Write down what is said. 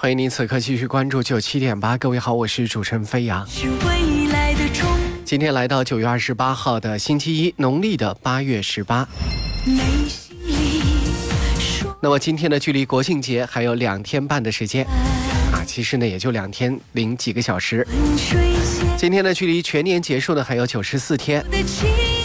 欢迎您此刻继续关注97.8，各位好，我是主持人飞扬。今天来到9月28号的星期一，农历的8月18。那么今天的距离国庆节还有2天半的时间其实呢也就2天零几个小时。今天的距离全年结束呢还有94天。